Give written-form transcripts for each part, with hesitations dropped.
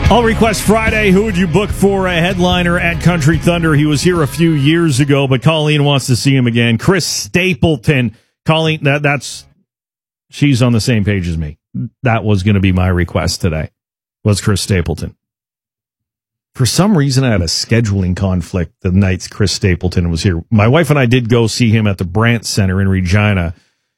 All Request Friday. Who would you book for a headliner at Country Thunder? He was here a few years ago, but Colleen wants to see him again. Chris Stapleton. Colleen, she's on the same page as me. That was going to be my request today, was Chris Stapleton. For some reason, I had a scheduling conflict the nights Chris Stapleton was here. My wife and I did go see him at the Brandt Center in Regina.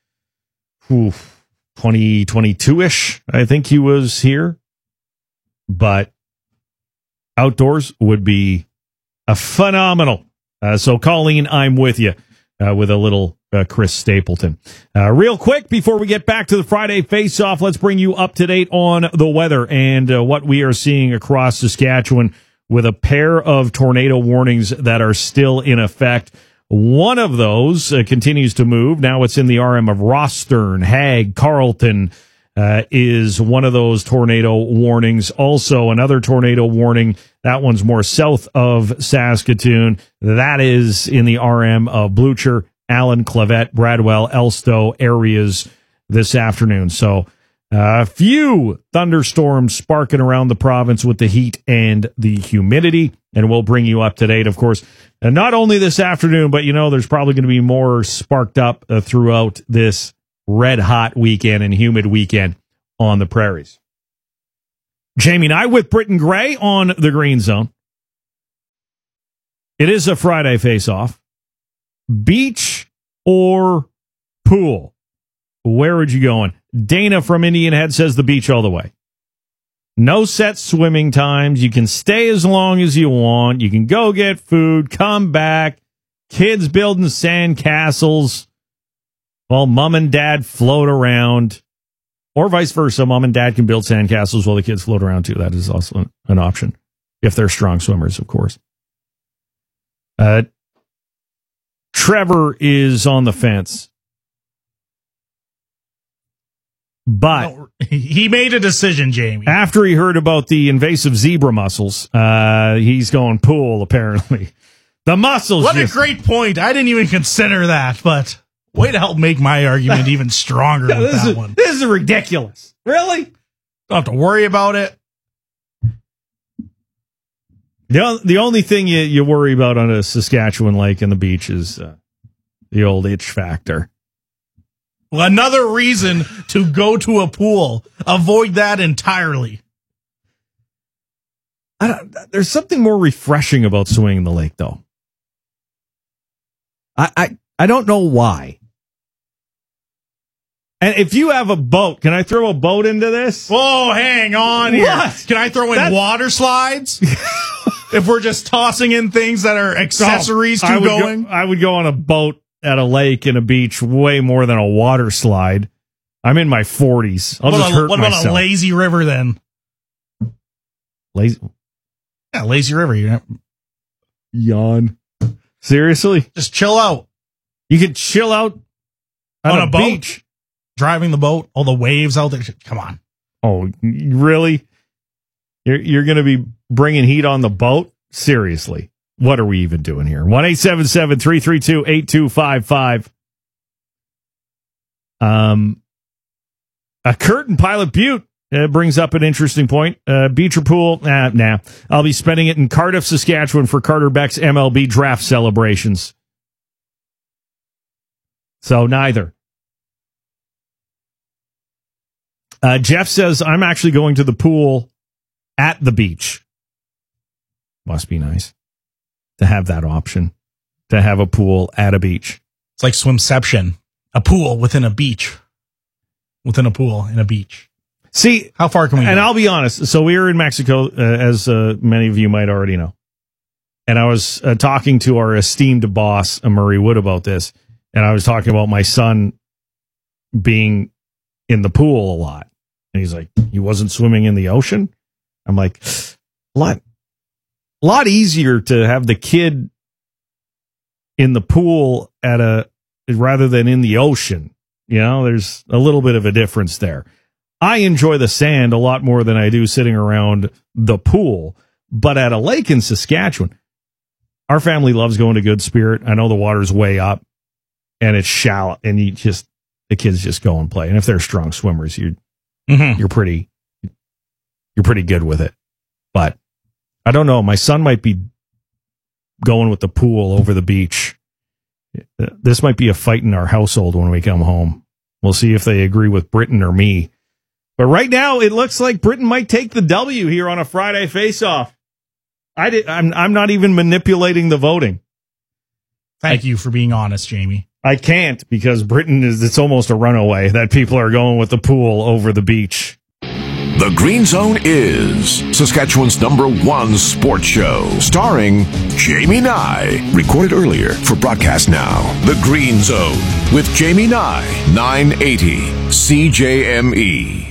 2022-ish, I think he was here. But outdoors would be a phenomenal. So, Colleen, I'm with you with a little Chris Stapleton. Real quick, before we get back to the Friday Face-Off, let's bring you up to date on the weather and what we are seeing across Saskatchewan with a pair of tornado warnings that are still in effect. One of those continues to move. Now it's in the RM of Rostern, Hague, Carleton, is one of those tornado warnings. Also, another tornado warning. That one's more south of Saskatoon. That is in the RM of Blucher, Allen, Clavette, Bradwell, Elstow areas this afternoon. So a few thunderstorms sparking around the province with the heat and the humidity. And we'll bring you up to date, of course, and not only this afternoon, but, there's probably going to be more sparked up throughout this red hot weekend and humid weekend on the prairies. Jamie and I with Britton Gray on the Green Zone. It is a Friday face-off. Beach or pool? Where would you going? Dana from Indian Head says the beach all the way. No set swimming times. You can stay as long as you want. You can go get food, come back. Kids building sand castles while mom and dad float around, or vice versa. Mom and dad can build sandcastles while the kids float around too. That is also an option if they're strong swimmers, of course. Trevor is on the fence, but he made a decision, Jamie. After he heard about the invasive zebra mussels, he's going pool, apparently. The mussels. What a great point. I didn't even consider that, but way to help make my argument even stronger with that one. This is ridiculous. Really? Don't have to worry about it. The only thing you worry about on a Saskatchewan lake and the beach is the old itch factor. Well, another reason to go to a pool. Avoid that entirely. There's something more refreshing about swimming in the lake, though. I don't know why. And if you have a boat, can I throw a boat into this? Whoa, hang on here. What? Can I throw in water slides? If we're just tossing in things that are accessories to going? I would go on a boat at a lake and a beach way more than a water slide. I'm in my 40s. I'll just hurt myself. What about a lazy river then? Lazy? Yeah, lazy river. Yawn. Seriously? Just chill out. You can chill out on a boat? Beach. Driving the boat, all the waves out there. Come on. Oh, really? You're going to be bringing heat on the boat? Seriously. What are we even doing here? 1-877-332-8255. A Curtin Pilot Butte brings up an interesting point. Beach or pool? Nah. I'll be spending it in Cardiff, Saskatchewan for Carter Beck's MLB draft celebrations. So neither. Jeff says, I'm actually going to the pool at the beach. Must be nice to have that option, to have a pool at a beach. It's like Swimception, a pool within a beach, within a pool in a beach. See, how far can we go? And I'll be honest. So we were in Mexico, as many of you might already know. And I was talking to our esteemed boss, Murray Wood, about this. And I was talking about my son being in the pool a lot. And he's like, he wasn't swimming in the ocean? I'm like, a lot easier to have the kid in the pool rather than in the ocean. There's a little bit of a difference there. I enjoy the sand a lot more than I do sitting around the pool. But at a lake in Saskatchewan, our family loves going to Good Spirit. I know the water's way up and it's shallow, and the kids just go and play. And if they're strong swimmers, you're pretty good with it. But I don't know. My son might be going with the pool over the beach. This might be a fight in our household when we come home. We'll see if they agree with Britain or me. But right now, it looks like Britain might take the W here on a Friday face-off. I'm not even manipulating the voting. Thank you for being honest, Jamie. I can't, because Britain it's almost a runaway that people are going with the pool over the beach. The Green Zone is Saskatchewan's #1 sports show, starring Jamie Nye. Recorded earlier for broadcast now. The Green Zone with Jamie Nye, 980 CJME.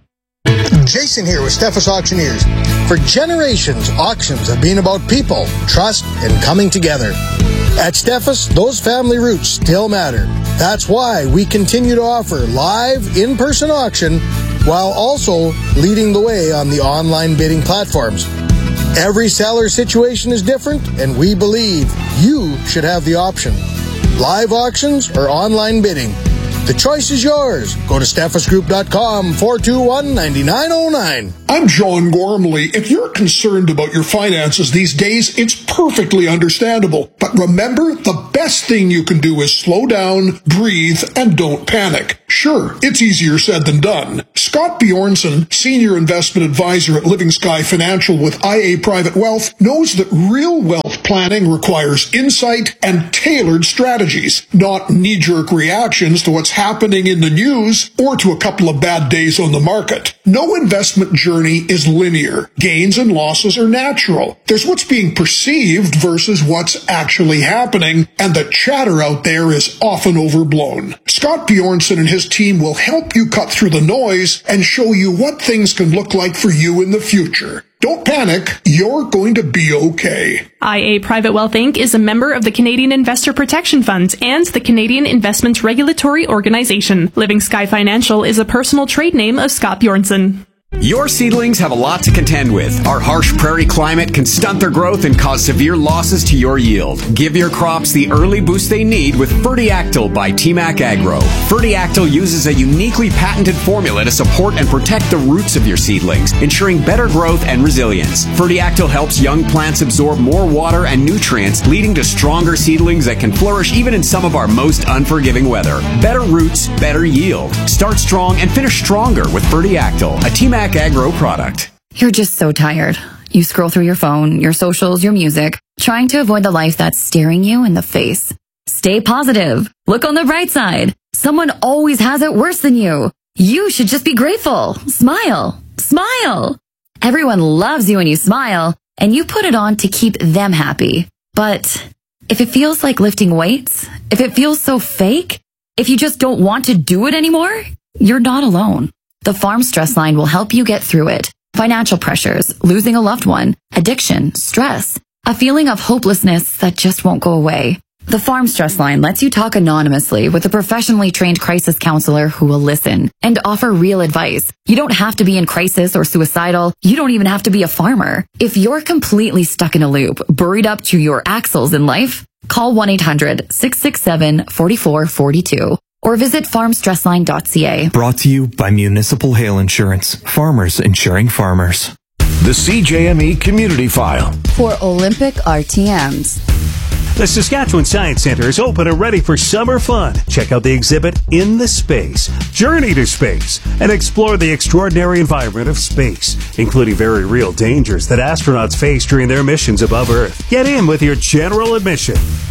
Jason here with Steffes Auctioneers. For generations, auctions have been about people, trust, and coming together. At Steffes, those family roots still matter. That's why we continue to offer live, in-person auction while also leading the way on the online bidding platforms. Every seller situation is different, and we believe you should have the option. Live auctions or online bidding. The choice is yours. Go to steffesgroup.com, 421-9909. I'm John Gormley. If you're concerned about your finances these days, it's perfectly understandable. But remember, the best thing you can do is slow down, breathe, and don't panic. Sure, it's easier said than done. Scott Bjornson, Senior Investment Advisor at Living Sky Financial with IA Private Wealth, knows that real wealth planning requires insight and tailored strategies, not knee-jerk reactions to what's happening in the news or to a couple of bad days on the market. No investment journey is linear. Gains and losses are natural. There's what's being perceived versus what's actually happening, and the chatter out there is often overblown. Scott Bjornson and his team will help you cut through the noise and show you what things can look like for you in the future. Don't panic, you're going to be okay. IA Private Wealth Inc. is a member of the Canadian Investor Protection Fund and the Canadian Investment Regulatory Organization. Living Sky Financial is a personal trade name of Scott Bjornson. Your seedlings have a lot to contend with. Our harsh prairie climate can stunt their growth and cause severe losses to your yield. Give your crops the early boost they need with Fertiactyl by TMAC Agro. Fertiactyl uses a uniquely patented formula to support and protect the roots of your seedlings, ensuring better growth and resilience. Fertiactyl helps young plants absorb more water and nutrients, leading to stronger seedlings that can flourish even in some of our most unforgiving weather. Better roots, better yield. Start strong and finish stronger with Fertiactyl, a TMAC Agro product. You're just so tired. You scroll through your phone, your socials, your music, trying to avoid the life that's staring you in the face. Stay positive. Look on the bright side. Someone always has it worse than you. You should just be grateful. Smile. Smile. Everyone loves you when you smile, and you put it on to keep them happy. But if it feels like lifting weights, if it feels so fake, if you just don't want to do it anymore, you're not alone. The Farm Stress Line will help you get through it. Financial pressures, losing a loved one, addiction, stress, a feeling of hopelessness that just won't go away. The Farm Stress Line lets you talk anonymously with a professionally trained crisis counselor who will listen and offer real advice. You don't have to be in crisis or suicidal. You don't even have to be a farmer. If you're completely stuck in a loop, buried up to your axles in life, call 1-800-667-4442. or visit farmstressline.ca. Brought to you by Municipal Hail Insurance. Farmers insuring farmers. The CJME Community File. For Olympic RTMs. The Saskatchewan Science Centre is open and ready for summer fun. Check out the exhibit In the Space. Journey to space and explore the extraordinary environment of space, including very real dangers that astronauts face during their missions above Earth. Get in with your general admission.